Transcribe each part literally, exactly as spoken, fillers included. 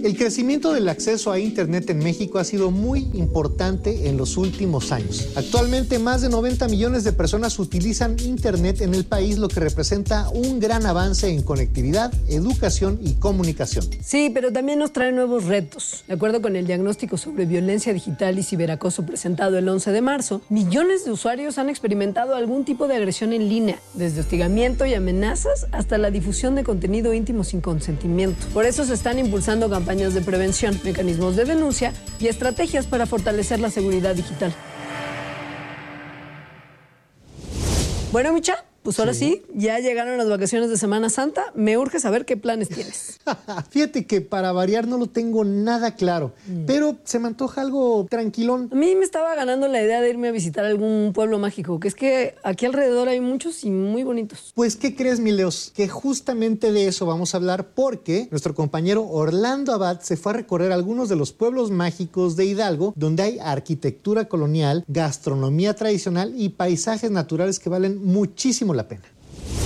El crecimiento del acceso a Internet en México ha sido muy importante en los últimos años. Actualmente, más de noventa millones de personas utilizan Internet en el país, lo que representa un gran avance en conectividad, educación y comunicación. Sí, pero también nos trae nuevos retos. De acuerdo con el diagnóstico sobre violencia digital y ciberacoso presentado el once de marzo, millones de usuarios han experimentado algún tipo de agresión en línea, desde hostigamiento y amenazas hasta la difusión de contenido íntimo sin consentimiento. Por eso se están impulsando campañas de prevención, mecanismos de denuncia y estrategias para fortalecer la seguridad digital. Bueno, Micha, pues ahora sí. sí, ya llegaron las vacaciones de Semana Santa. Me urge saber qué planes tienes. Fíjate que para variar no lo tengo nada claro, mm. pero se me antoja algo tranquilón. A mí me estaba ganando la idea de irme a visitar algún pueblo mágico, que es que aquí alrededor hay muchos y muy bonitos. Pues, ¿qué crees, mi Leos? Que justamente de eso vamos a hablar porque nuestro compañero Orlando Abad se fue a recorrer algunos de los pueblos mágicos de Hidalgo, donde hay arquitectura colonial, gastronomía tradicional y paisajes naturales que valen muchísimo la pena.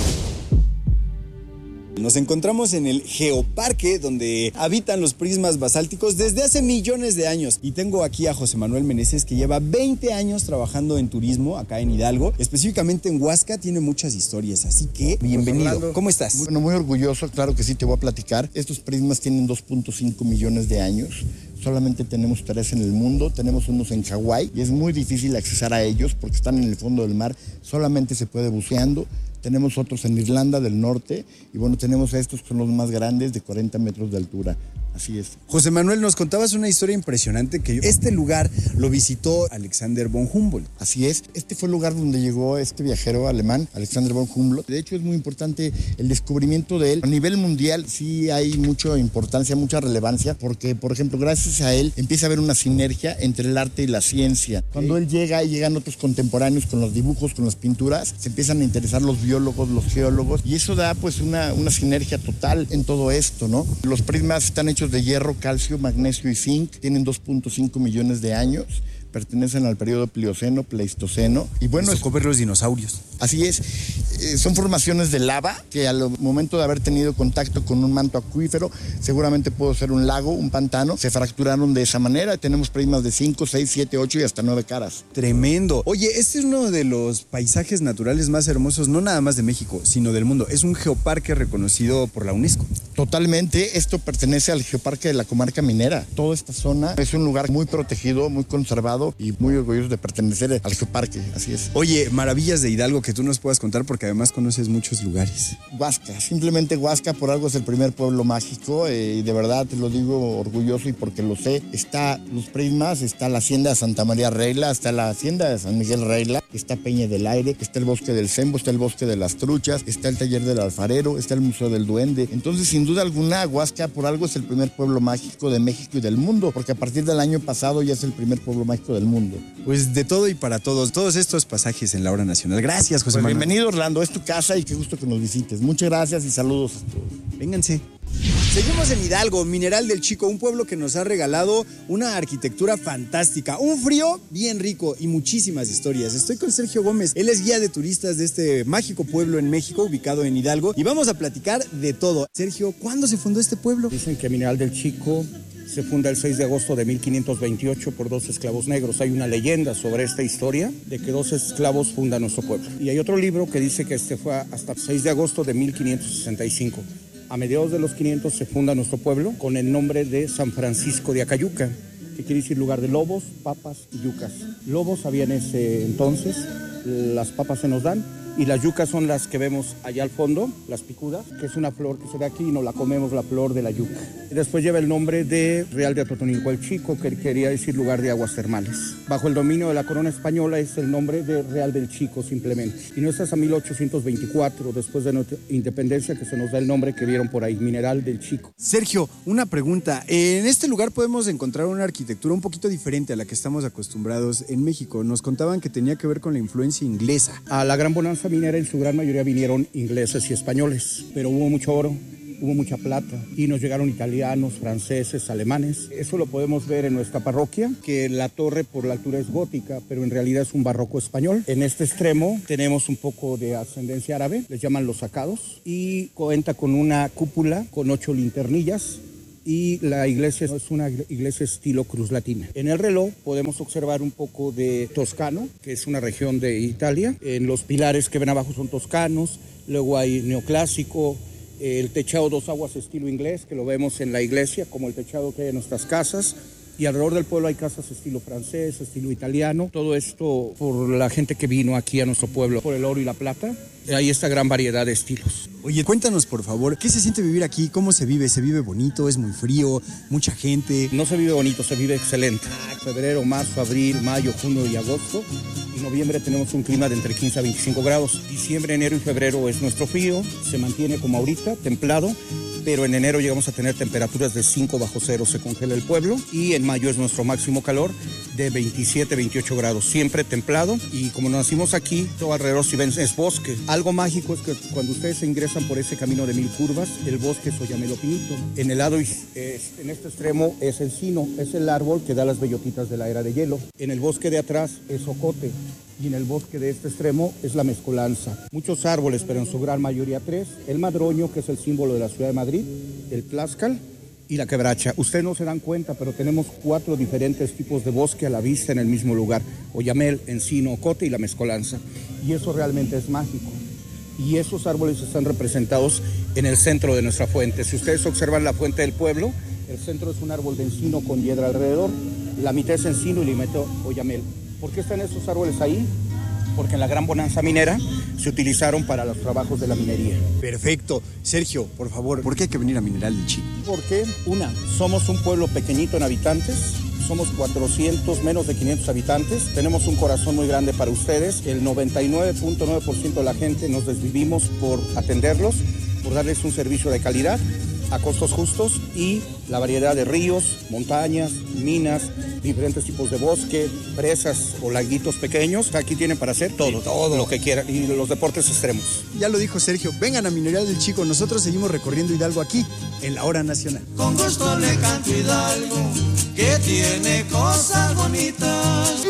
Nos encontramos en el Geoparque, donde habitan los prismas basálticos desde hace millones de años. Y tengo aquí a José Manuel Meneses, que lleva veinte años trabajando en turismo acá en Hidalgo, específicamente en Huasca. Tiene muchas historias, así que bienvenido. Orlando, ¿cómo estás? Bueno, muy orgulloso, claro que sí, te voy a platicar. Estos prismas tienen dos punto cinco millones de años. Solamente tenemos tres en el mundo, tenemos unos en Hawái y es muy difícil accesar a ellos porque están en el fondo del mar, solamente se puede buceando. Tenemos otros en Irlanda del Norte y bueno, tenemos estos que son los más grandes de cuarenta metros de altura. Así es. José Manuel, nos contabas una historia impresionante que este lugar lo visitó Alexander von Humboldt. Así es. Este fue el lugar donde llegó este viajero alemán, Alexander von Humboldt. De hecho, es muy importante el descubrimiento de él. A nivel mundial sí hay mucha importancia, mucha relevancia, porque, por ejemplo, gracias a él empieza a haber una sinergia entre el arte y la ciencia. Cuando él llega y llegan otros contemporáneos con los dibujos, con las pinturas, se empiezan a interesar los biólogos, los geólogos, y eso da pues una, una sinergia total en todo esto, ¿no? Los prismas están hechos de hierro, calcio, magnesio y zinc, tienen dos punto cinco millones de años, pertenecen al periodo Plioceno, Pleistoceno. Y bueno, es ver los dinosaurios. Así es, eh, son formaciones de lava que al momento de haber tenido contacto con un manto acuífero, seguramente pudo ser un lago, un pantano, se fracturaron de esa manera. Tenemos prismas de cinco, seis, siete, ocho y hasta nueve caras. Tremendo. Oye, este es uno de los paisajes naturales más hermosos, no nada más de México, sino del mundo. Es un geoparque reconocido por la UNESCO. Totalmente, esto pertenece al Geoparque de la Comarca Minera. Toda esta zona es un lugar muy protegido, muy conservado y muy orgulloso de pertenecer al Geoparque, así es. Oye, maravillas de Hidalgo que tú nos puedas contar porque además conoces muchos lugares. Huasca, simplemente Huasca por algo es el primer pueblo mágico eh, y de verdad te lo digo orgulloso y porque lo sé. Está los prismas, está la hacienda de Santa María Regla, está la hacienda de San Miguel Regla, está Peña del Aire, está el bosque del Sembo, está el bosque de las Truchas, está el taller del alfarero, está el Museo del Duende. Entonces, sin duda alguna, Huasca por algo es el primer pueblo mágico de México y del mundo, porque a partir del año pasado ya es el primer pueblo mágico del mundo. Pues de todo y para todos, todos estos pasajes en la hora nacional. Gracias, José pues Manuel. Bienvenido, Orlando, es tu casa y qué gusto que nos visites. Muchas gracias y saludos a todos. Vénganse. Seguimos en Hidalgo, Mineral del Chico, un pueblo que nos ha regalado una arquitectura fantástica, un frío bien rico y muchísimas historias. Estoy con Sergio Gómez, él es guía de turistas de este mágico pueblo en México, ubicado en Hidalgo, y vamos a platicar de todo. Sergio, ¿cuándo se fundó este pueblo? Dicen que Mineral del Chico se funda el seis de agosto de mil quinientos veintiocho por dos esclavos negros. Hay una leyenda sobre esta historia de que dos esclavos fundan nuestro pueblo. Y hay otro libro que dice que este fue hasta el seis de agosto de mil quinientos sesenta y cinco. A mediados de los quinientos se funda nuestro pueblo con el nombre de San Francisco de Acayuca, que quiere decir lugar de lobos, papas y yucas. Lobos había en ese entonces, las papas se nos dan, y las yucas son las que vemos allá al fondo, las picudas, que es una flor que se da aquí y nos la comemos, la flor de la yuca. Y después lleva el nombre de Real de Atotonilco el Chico, que quería decir lugar de aguas termales. Bajo el dominio de la corona española es el nombre de Real del Chico simplemente. Y no es hasta mil ochocientos veinticuatro, después de nuestra independencia, que se nos da el nombre que vieron por ahí, Mineral del Chico. Sergio, una pregunta. En este lugar podemos encontrar una arquitectura un poquito diferente a la que estamos acostumbrados en México. Nos contaban que tenía que ver con la influencia inglesa. A la gran bonanza minera en su gran mayoría vinieron ingleses y españoles, pero hubo mucho oro, hubo mucha plata y nos llegaron italianos, franceses, alemanes. Eso lo podemos ver en nuestra parroquia, que la torre por la altura es gótica, pero en realidad es un barroco español. En este extremo tenemos un poco de ascendencia árabe, les llaman los sacados, y cuenta con una cúpula con ocho linternillas y la iglesia es una iglesia estilo cruz latina. En el reloj podemos observar un poco de toscano, que es una región de Italia. En los pilares que ven abajo son toscanos, luego hay neoclásico, el techado dos aguas estilo inglés, que lo vemos en la iglesia, como el techado que hay en nuestras casas. Y alrededor del pueblo hay casas estilo francés, estilo italiano. Todo esto por la gente que vino aquí a nuestro pueblo, por el oro y la plata. Hay esta gran variedad de estilos. Oye, cuéntanos por favor, ¿qué se siente vivir aquí? ¿Cómo se vive? ¿Se vive bonito? ¿Es muy frío? ¿Mucha gente? No se vive bonito, se vive excelente. Febrero, marzo, abril, mayo, junio y agosto. En noviembre tenemos un clima de entre quince a veinticinco grados. Diciembre, enero y febrero es nuestro frío. Se mantiene como ahorita, templado. Pero en enero llegamos a tener temperaturas de cinco bajo cero, se congela el pueblo. Y en mayo es nuestro máximo calor de veintisiete, veintiocho grados, siempre templado. Y como nacimos aquí, todo alrededor, si ven, es bosque. Algo mágico es que cuando ustedes se ingresan por ese camino de mil curvas, el bosque es oyamel o pinito. En el lado, es, en este extremo es encino, es el árbol que da las bellotitas de la era de hielo. En el bosque de atrás es ocote. Y en el bosque de este extremo es la mezcolanza. Muchos árboles, pero en su gran mayoría tres. El madroño, que es el símbolo de la ciudad de Madrid, el tlaxcal y la quebracha. Ustedes no se dan cuenta, pero tenemos cuatro diferentes tipos de bosque a la vista en el mismo lugar. Oyamel, encino, ocote y la mezcolanza. Y eso realmente es mágico. Y esos árboles están representados en el centro de nuestra fuente. Si ustedes observan la fuente del pueblo, el centro es un árbol de encino con hiedra alrededor. La mitad es encino y la mitad oyamel. ¿Por qué están esos árboles ahí? Porque en la gran bonanza minera se utilizaron para los trabajos de la minería. Perfecto. Sergio, por favor, ¿por qué hay que venir a Mineral del Chico? Porque, una, somos un pueblo pequeñito en habitantes. Somos cuatrocientos, menos de quinientos habitantes. Tenemos un corazón muy grande para ustedes. El noventa y nueve punto nueve por ciento de la gente nos desvivimos por atenderlos, por darles un servicio de calidad a costos justos y la variedad de ríos, montañas, minas, diferentes tipos de bosque, presas o laguitos pequeños. Aquí tienen para hacer todo, todo lo que quieran y los deportes extremos. Ya lo dijo Sergio, vengan a Mineral del Chico, nosotros seguimos recorriendo Hidalgo aquí, en la hora nacional. Con gusto le canto Hidalgo, que tiene cosas bonitas.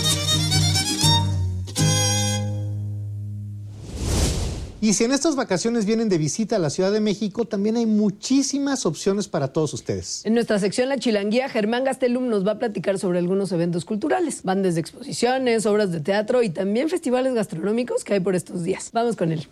Y si en estas vacaciones vienen de visita a la Ciudad de México, también hay muchísimas opciones para todos ustedes. En nuestra sección La Chilanguía, Germán Gastelum nos va a platicar sobre algunos eventos culturales. Van desde exposiciones, obras de teatro y también festivales gastronómicos que hay por estos días. Vamos con él.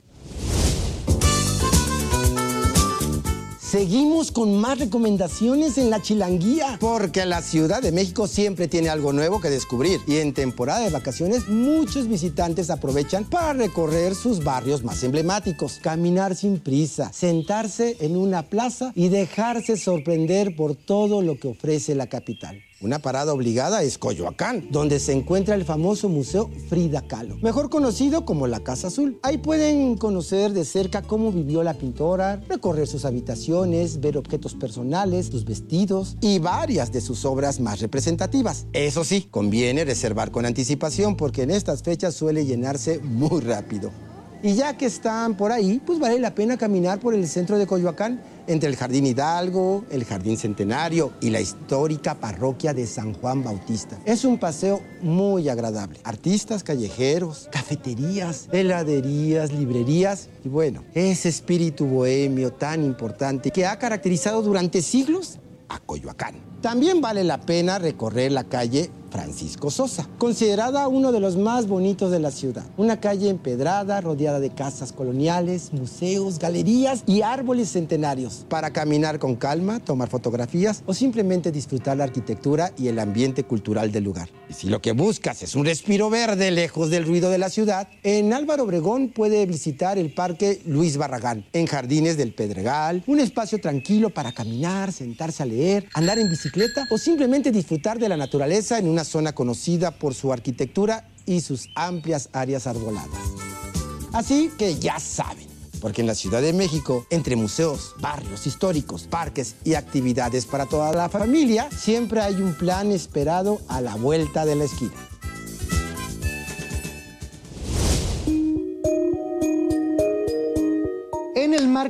Seguimos con más recomendaciones en La Chilanguía, porque la Ciudad de México siempre tiene algo nuevo que descubrir y en temporada de vacaciones muchos visitantes aprovechan para recorrer sus barrios más emblemáticos, caminar sin prisa, sentarse en una plaza y dejarse sorprender por todo lo que ofrece la capital. Una parada obligada es Coyoacán, donde se encuentra el famoso Museo Frida Kahlo, mejor conocido como la Casa Azul. Ahí pueden conocer de cerca cómo vivió la pintora, recorrer sus habitaciones, ver objetos personales, sus vestidos y varias de sus obras más representativas. Eso sí, conviene reservar con anticipación porque en estas fechas suele llenarse muy rápido. Y ya que están por ahí, pues vale la pena caminar por el centro de Coyoacán, entre el Jardín Hidalgo, el Jardín Centenario y la histórica parroquia de San Juan Bautista. Es un paseo muy agradable. Artistas callejeros, cafeterías, heladerías, librerías y bueno, ese espíritu bohemio tan importante que ha caracterizado durante siglos a Coyoacán. También vale la pena recorrer la calle Francisco Sosa, considerada uno de los más bonitos de la ciudad. Una calle empedrada, rodeada de casas coloniales, museos, galerías y árboles centenarios, para caminar con calma, tomar fotografías o simplemente disfrutar la arquitectura y el ambiente cultural del lugar. Y si lo que buscas es un respiro verde lejos del ruido de la ciudad, en Álvaro Obregón puede visitar el Parque Luis Barragán, en Jardines del Pedregal, un espacio tranquilo para caminar, sentarse a leer, andar en bicicleta o simplemente disfrutar de la naturaleza en una zona conocida por su arquitectura y sus amplias áreas arboladas. Así que ya saben, porque en la Ciudad de México, entre museos, barrios históricos, parques y actividades para toda la familia, siempre hay un plan esperado a la vuelta de la esquina. En el marco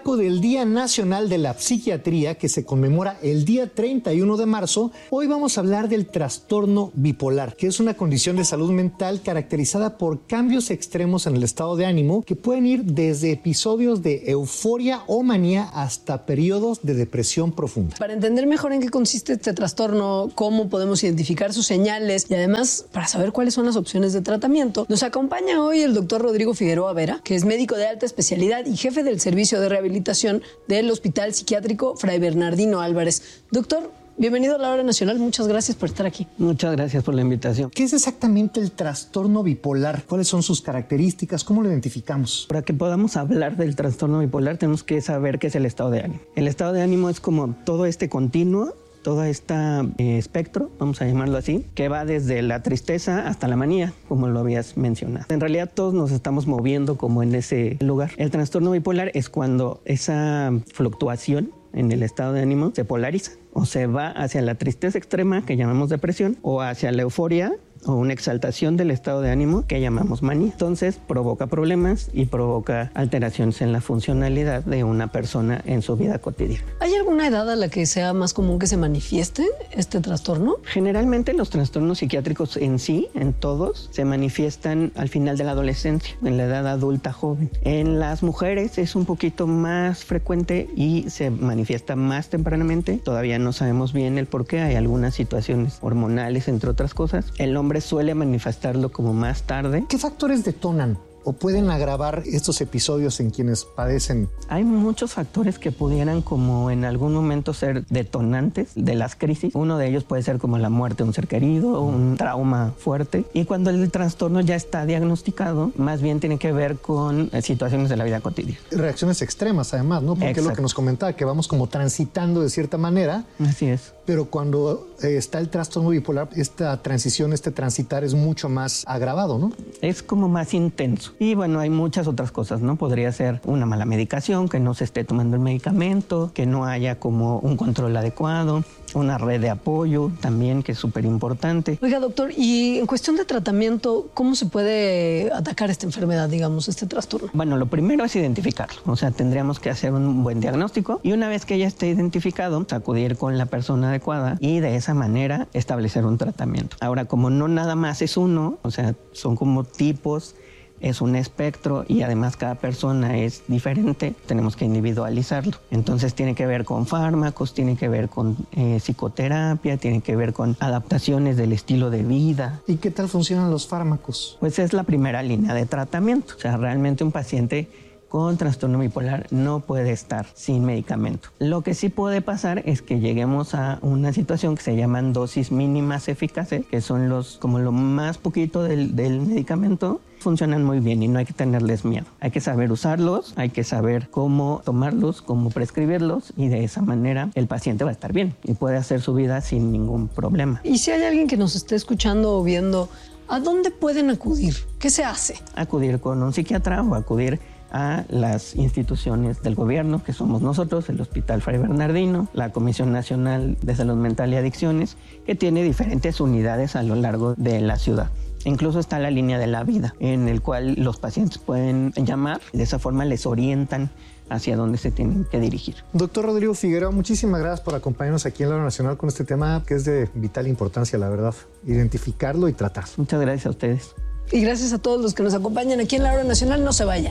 marco del Día Nacional de la Psiquiatría, que se conmemora el día treinta y uno de marzo, hoy vamos a hablar del trastorno bipolar, que es una condición de salud mental caracterizada por cambios extremos en el estado de ánimo que pueden ir desde episodios de euforia o manía hasta periodos de depresión profunda. Para entender mejor en qué consiste este trastorno, cómo podemos identificar sus señales y además para saber cuáles son las opciones de tratamiento, nos acompaña hoy el doctor Rodrigo Figueroa Vera, que es médico de alta especialidad y jefe del servicio de rehabilitación del Hospital Psiquiátrico Fray Bernardino Álvarez. Doctor, bienvenido a La Hora Nacional. Muchas gracias por estar aquí. Muchas gracias por la invitación. ¿Qué es exactamente el trastorno bipolar? ¿Cuáles son sus características? ¿Cómo lo identificamos? Para que podamos hablar del trastorno bipolar tenemos que saber qué es el estado de ánimo. El estado de ánimo es como todo este continuo, todo este eh, espectro, vamos a llamarlo así, que va desde la tristeza hasta la manía, como lo habías mencionado. En realidad todos nos estamos moviendo como en ese lugar. El trastorno bipolar es cuando esa fluctuación en el estado de ánimo se polariza o se va hacia la tristeza extrema, que llamamos depresión, o hacia la euforia o una exaltación del estado de ánimo que llamamos manía. Entonces provoca problemas y provoca alteraciones en la funcionalidad de una persona en su vida cotidiana. ¿Hay alguna edad a la que sea más común que se manifieste este trastorno? Generalmente los trastornos psiquiátricos en sí, en todos, se manifiestan al final de la adolescencia, en la edad adulta joven. En las mujeres es un poquito más frecuente y se manifiesta más tempranamente. Todavía no sabemos bien el por qué, hay algunas situaciones hormonales, entre otras cosas. El hombre suele manifestarlo como más tarde. ¿Qué factores detonan o pueden agravar estos episodios en quienes padecen? Hay muchos factores que pudieran como en algún momento ser detonantes de las crisis. Uno de ellos puede ser como la muerte de un ser querido, un trauma fuerte. Y cuando el trastorno ya está diagnosticado, más bien tiene que ver con situaciones de la vida cotidiana. Reacciones extremas además, ¿no? Porque Exacto. es lo que nos comentaba, que vamos como transitando de cierta manera. Así es. Pero cuando eh, está el trastorno bipolar, esta transición, este transitar es mucho más agravado, ¿no? Es como más intenso. Y bueno, hay muchas otras cosas, ¿no? Podría ser una mala medicación, que no se esté tomando el medicamento, que no haya como un control adecuado, una red de apoyo también, que es súper importante. Oiga, doctor, y en cuestión de tratamiento, ¿cómo se puede atacar esta enfermedad, digamos, este trastorno? Bueno, lo primero es identificarlo. O sea, tendríamos que hacer un buen diagnóstico y una vez que ya esté identificado, acudir con la persona adecuada y de esa manera establecer un tratamiento. Ahora, como no nada más es uno, o sea, son como tipos, es un espectro y además cada persona es diferente, tenemos que individualizarlo. Entonces tiene que ver con fármacos, tiene que ver con eh, psicoterapia, tiene que ver con adaptaciones del estilo de vida. ¿Y qué tal funcionan los fármacos? Pues es la primera línea de tratamiento. O sea, realmente un paciente con trastorno bipolar no puede estar sin medicamento. Lo que sí puede pasar es que lleguemos a una situación que se llaman dosis mínimas eficaces, que son los como lo más poquito del, del medicamento. Funcionan muy bien y no hay que tenerles miedo. Hay que saber usarlos, hay que saber cómo tomarlos, cómo prescribirlos y de esa manera el paciente va a estar bien y puede hacer su vida sin ningún problema. Y si hay alguien que nos esté escuchando o viendo, ¿a dónde pueden acudir? ¿Qué se hace? Acudir con un psiquiatra o acudir a las instituciones del gobierno, que somos nosotros, el Hospital Fray Bernardino, la Comisión Nacional de Salud Mental y Adicciones, que tiene diferentes unidades a lo largo de la ciudad. Incluso está la línea de la vida, en el cual los pacientes pueden llamar y de esa forma les orientan hacia dónde se tienen que dirigir. Doctor Rodrigo Figueroa, muchísimas gracias por acompañarnos aquí en La Hora Nacional con este tema que es de vital importancia, la verdad. Identificarlo y tratar. Muchas gracias a ustedes. Y gracias a todos los que nos acompañan aquí en La Hora Nacional. No se vayan.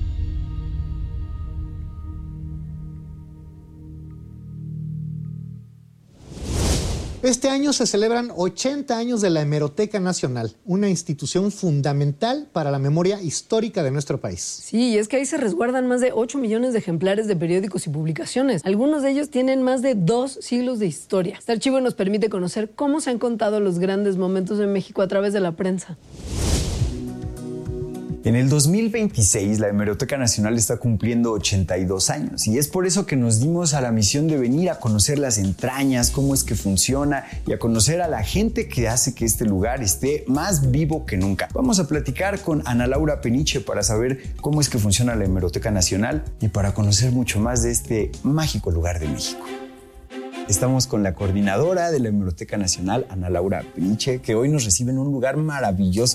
Este año se celebran ochenta años de la Hemeroteca Nacional, una institución fundamental para la memoria histórica de nuestro país. Sí, y es que ahí se resguardan más de ocho millones de ejemplares de periódicos y publicaciones. Algunos de ellos tienen más de dos siglos de historia. Este archivo nos permite conocer cómo se han contado los grandes momentos de México a través de la prensa. En el dos mil veintiséis, la Hemeroteca Nacional está cumpliendo ochenta y dos años y es por eso que nos dimos a la misión de venir a conocer las entrañas, cómo es que funciona y a conocer a la gente que hace que este lugar esté más vivo que nunca. Vamos a platicar con Ana Laura Peniche para saber cómo es que funciona la Hemeroteca Nacional y para conocer mucho más de este mágico lugar de México. Estamos con la coordinadora de la Hemeroteca Nacional, Ana Laura Peniche, que hoy nos recibe en un lugar maravilloso.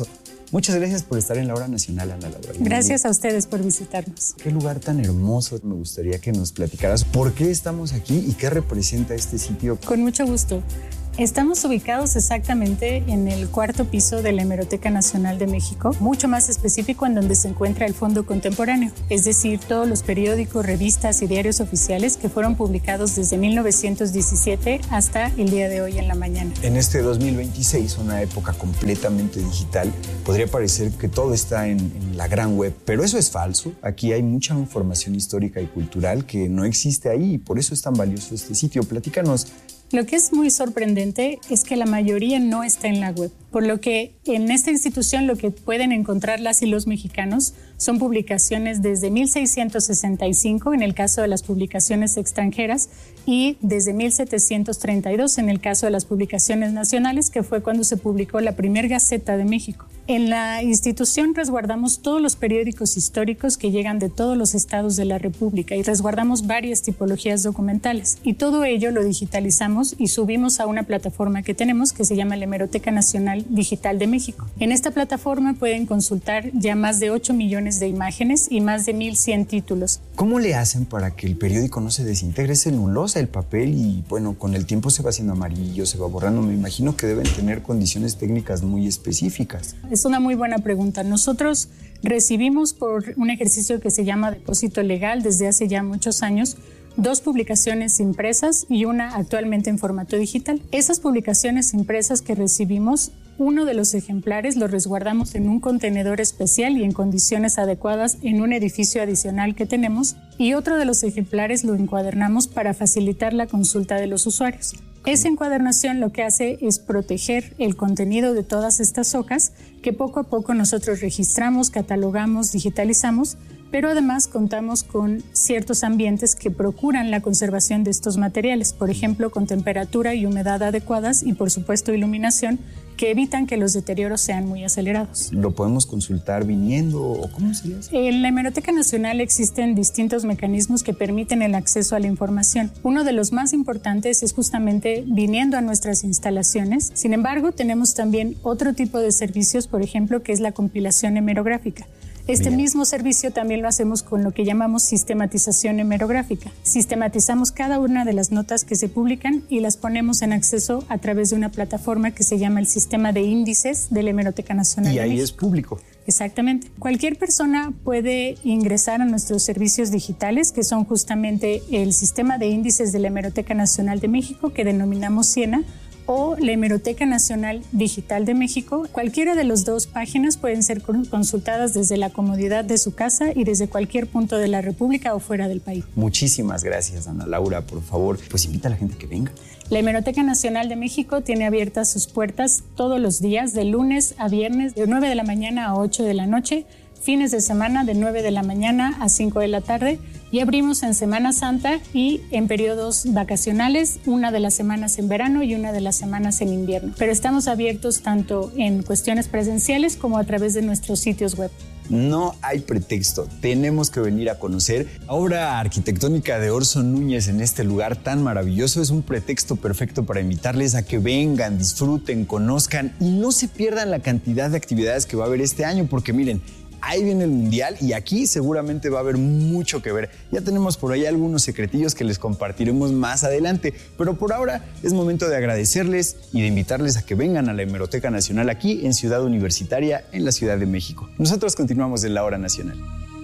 Muchas gracias por estar en la Hora Nacional, Ana Laura. Gracias a ustedes por visitarnos. Qué lugar tan hermoso. Me gustaría que nos platicaras por qué estamos aquí y qué representa este sitio. Con mucho gusto. Estamos ubicados exactamente en el cuarto piso de la Hemeroteca Nacional de México, mucho más específico en donde se encuentra el Fondo Contemporáneo, es decir, todos los periódicos, revistas y diarios oficiales que fueron publicados desde mil novecientos diecisiete hasta el día de hoy en la mañana. En este dos mil veintiséis, una época completamente digital, podría parecer que todo está en, en la gran web, pero eso es falso. Aquí hay mucha información histórica y cultural que no existe ahí y por eso es tan valioso este sitio. Platícanos. Lo que es muy sorprendente es que la mayoría no está en la web, por lo que en esta institución lo que pueden encontrar las y los mexicanos son publicaciones desde mil seiscientos sesenta y cinco en el caso de las publicaciones extranjeras y desde mil setecientos treinta y dos en el caso de las publicaciones nacionales, que fue cuando se publicó la primera Gaceta de México. En la institución resguardamos todos los periódicos históricos que llegan de todos los estados de la República y resguardamos varias tipologías documentales y todo ello lo digitalizamos y subimos a una plataforma que tenemos que se llama la Hemeroteca Nacional Digital de México. En esta plataforma pueden consultar ya más de ocho millones de imágenes y más de mil cien títulos. ¿Cómo le hacen para que el periódico no se desintegre? Es celulosa el papel y bueno, con el tiempo se va haciendo amarillo, se va borrando. Me imagino que deben tener condiciones técnicas muy específicas. Es una muy buena pregunta. Nosotros recibimos por un ejercicio que se llama depósito legal desde hace ya muchos años dos publicaciones impresas y una actualmente en formato digital. Esas publicaciones impresas que recibimos, uno de los ejemplares lo resguardamos en un contenedor especial y en condiciones adecuadas en un edificio adicional que tenemos y otro de los ejemplares lo encuadernamos para facilitar la consulta de los usuarios. Esa encuadernación lo que hace es proteger el contenido de todas estas hojas que poco a poco nosotros registramos, catalogamos, digitalizamos, pero además contamos con ciertos ambientes que procuran la conservación de estos materiales, por ejemplo, con temperatura y humedad adecuadas y, por supuesto, iluminación, que evitan que los deterioros sean muy acelerados. ¿Lo podemos consultar viniendo o cómo se le hace? En la Hemeroteca Nacional existen distintos mecanismos que permiten el acceso a la información. Uno de los más importantes es justamente viniendo a nuestras instalaciones. Sin embargo, tenemos también otro tipo de servicios, por ejemplo, que es la compilación hemerográfica. Este Bien. mismo servicio también lo hacemos con lo que llamamos sistematización hemerográfica. Sistematizamos cada una de las notas que se publican y las ponemos en acceso a través de una plataforma que se llama el Sistema de Índices de la Hemeroteca Nacional y de ahí México. Es público. Exactamente. Cualquier persona puede ingresar a nuestros servicios digitales, que son justamente el Sistema de Índices de la Hemeroteca Nacional de México, que denominamos Siena, o la Hemeroteca Nacional Digital de México. Cualquiera de las dos páginas pueden ser consultadas desde la comodidad de su casa y desde cualquier punto de la República o fuera del país. Muchísimas gracias, Ana Laura. Por favor, pues invita a la gente que venga. La Hemeroteca Nacional de México tiene abiertas sus puertas todos los días, de lunes a viernes, de nueve de la mañana a ocho de la noche, fines de semana de nueve de la mañana a cinco de la tarde, y abrimos en Semana Santa y en periodos vacacionales, una de las semanas en verano y una de las semanas en invierno. Pero estamos abiertos tanto en cuestiones presenciales como a través de nuestros sitios web. No hay pretexto, tenemos que venir a conocer la obra arquitectónica de Orson Núñez en este lugar tan maravilloso. Es un pretexto perfecto para invitarles a que vengan, disfruten, conozcan y no se pierdan la cantidad de actividades que va a haber este año, porque miren, ahí viene el Mundial y aquí seguramente va a haber mucho que ver. Ya tenemos por ahí algunos secretillos que les compartiremos más adelante, pero por ahora es momento de agradecerles y de invitarles a que vengan a la Hemeroteca Nacional aquí en Ciudad Universitaria, en la Ciudad de México. Nosotros continuamos en la Hora Nacional.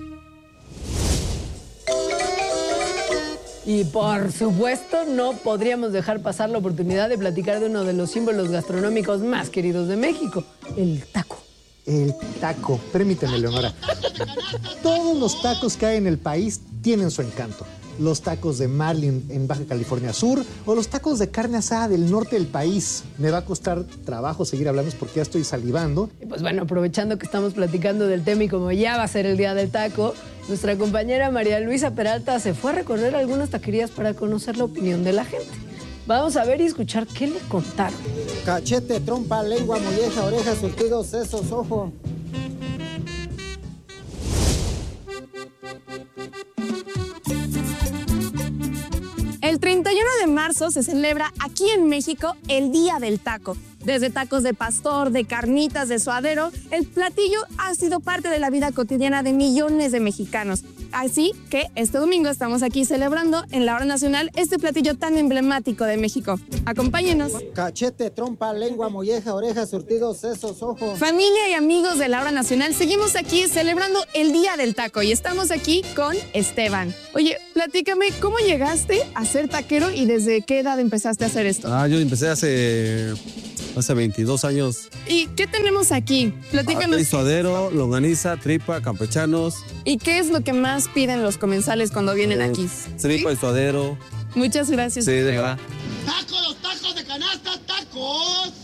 Y por supuesto no podríamos dejar pasar la oportunidad de platicar de uno de los símbolos gastronómicos más queridos de México, el taco. El taco. Permíteme, Leonora. Todos los tacos que hay en el país tienen su encanto. Los tacos de Marlin en Baja California Sur o los tacos de carne asada del norte del país. Me va a costar trabajo seguir hablando porque ya estoy salivando. Y pues bueno, aprovechando que estamos platicando del tema y como ya va a ser el día del taco, nuestra compañera María Luisa Peralta se fue a recorrer algunas taquerías para conocer la opinión de la gente. Vamos a ver y escuchar qué le contaron. Cachete, trompa, lengua, molleja, orejas, surtidos, sesos, ojo. El treinta y uno de marzo se celebra aquí en México el Día del Taco. Desde tacos de pastor, de carnitas, de suadero, el platillo ha sido parte de la vida cotidiana de millones de mexicanos. Así que este domingo estamos aquí celebrando en la hora nacional este platillo tan emblemático de México. Acompáñenos. Cachete, trompa, lengua, molleja, orejas, surtidos, sesos, ojo. Familia y amigos de la hora nacional, seguimos aquí celebrando el Día del Taco y estamos aquí con Esteban. Oye, platícame, ¿cómo llegaste a ser taquero y desde qué edad empezaste a hacer esto? Ah, yo empecé hace... Hace veintidós años. ¿Y qué tenemos aquí? Platícanos. Hay suadero, longaniza, tripa, campechanos. ¿Y qué es lo que más piden los comensales cuando vienen eh, aquí? Tripa ¿Sí? y suadero. Muchas gracias. Sí, de verdad. ¡Tacos, los tacos de canasta, tacos!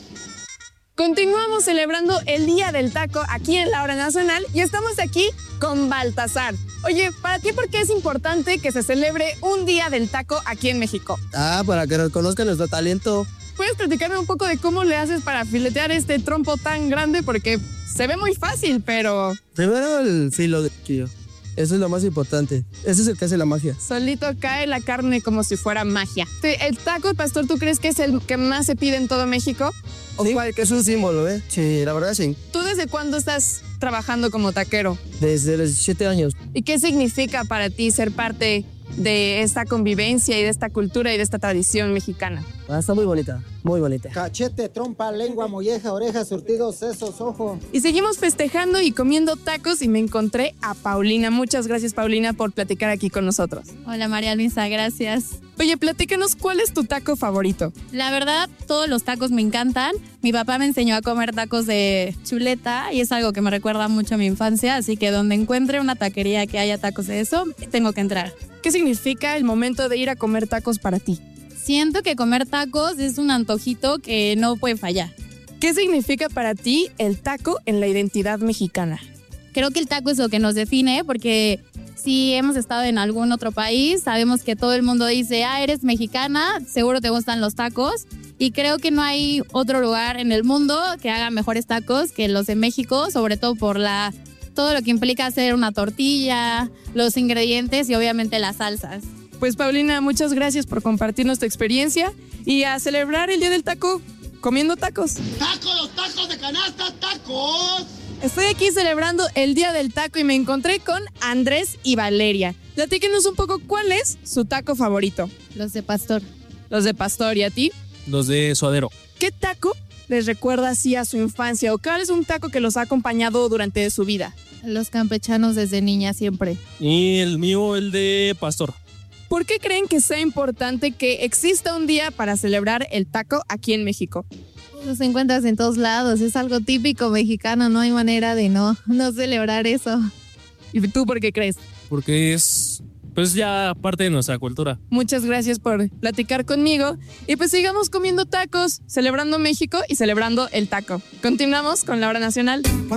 Continuamos celebrando el Día del Taco aquí en la hora nacional y estamos aquí con Baltasar. Oye, ¿para ti por qué es importante que se celebre un Día del Taco aquí en México? Ah, para que reconozcan nuestro talento. ¿Puedes platicarme un poco de cómo le haces para filetear este trompo tan grande? Porque se ve muy fácil, pero... Primero el filo de cuchillo. Eso es lo más importante. Ese es el que hace la magia. Solito cae la carne como si fuera magia. ¿El taco de pastor tú crees que es el que más se pide en todo México? ¿O sí, cuál? Que es un símbolo, ¿eh? Sí, la verdad sí. ¿Tú desde cuándo estás trabajando como taquero? Desde los siete años. ¿Y qué significa para ti ser parte de esta convivencia y de esta cultura y de esta tradición mexicana? Ah, está muy bonita, muy bonita. Cachete, trompa, lengua, molleja, orejas, surtidos, sesos, ojo. Y seguimos festejando y comiendo tacos y me encontré a Paulina. Muchas gracias, Paulina, por platicar aquí con nosotros. Hola, María Luisa, gracias. Oye, platícanos, ¿cuál es tu taco favorito? La verdad, todos los tacos me encantan. Mi papá me enseñó a comer tacos de chuleta y es algo que me recuerda mucho a mi infancia, así que donde encuentre una taquería que haya tacos de eso, tengo que entrar. ¿Qué significa el momento de ir a comer tacos para ti? Siento que comer tacos es un antojito que no puede fallar. ¿Qué significa para ti el taco en la identidad mexicana? Creo que el taco es lo que nos define porque si hemos estado en algún otro país, sabemos que todo el mundo dice, ah, eres mexicana, seguro te gustan los tacos. Y creo que no hay otro lugar en el mundo que haga mejores tacos que los de México, sobre todo por la... todo lo que implica hacer una tortilla, los ingredientes y obviamente las salsas. Pues Paulina, muchas gracias por compartirnos tu experiencia y a celebrar el Día del Taco comiendo tacos. ¡Tacos, los tacos de canasta, tacos! Estoy aquí celebrando el Día del Taco y me encontré con Andrés y Valeria. Platíquenos un poco cuál es su taco favorito. Los de pastor. Los de pastor, ¿y a ti? Los de suadero. ¿Qué taco les recuerda así a su infancia o cuál es un taco que los ha acompañado durante su vida? Los campechanos desde niña siempre. Y el mío, el de pastor. ¿Por qué creen que sea importante que exista un día para celebrar el taco aquí en México? Los encuentras en todos lados, es algo típico mexicano, no hay manera de no, no celebrar eso. ¿Y tú por qué crees? Porque es, pues ya parte de nuestra cultura. Muchas gracias por platicar conmigo y pues sigamos comiendo tacos, celebrando México y celebrando el taco. Continuamos con la hora nacional.